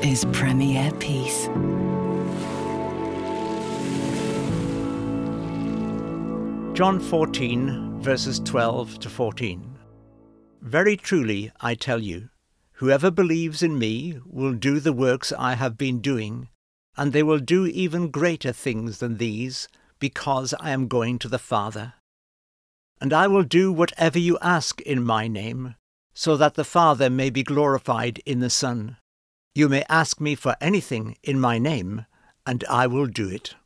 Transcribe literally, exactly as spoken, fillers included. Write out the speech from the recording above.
is Premier Peace. John fourteen, verses twelve to fourteen. Very truly, I tell you, whoever believes in me will do the works I have been doing, and they will do even greater things than these, because I am going to the Father. And I will do whatever you ask in my name, so that the Father may be glorified in the Son. You may ask me for anything in my name, and I will do it.